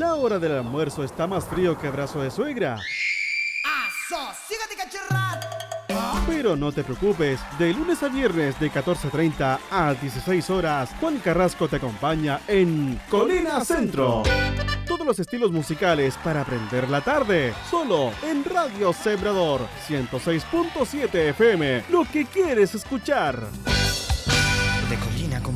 La hora del almuerzo está más frío que abrazo de suegra. Pero no te preocupes, de lunes a viernes de 14:30 a 16 horas, Juan Carrasco te acompaña en Colina Centro. Todos los estilos musicales para aprender la tarde, solo en Radio Sembrador 106.7 FM, lo que quieres escuchar. De colina con